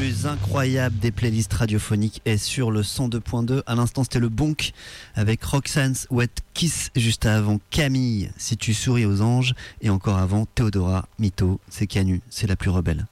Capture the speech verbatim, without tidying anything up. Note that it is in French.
plus incroyable des playlists radiophoniques est sur le cent deux point deux. À l'instant, c'était le Bonk avec Roxanne's Wet Kiss. Juste avant, Camille, Si tu souris aux anges. Et encore avant, Théodora, Mytho, c'est Canu, c'est la plus rebelle.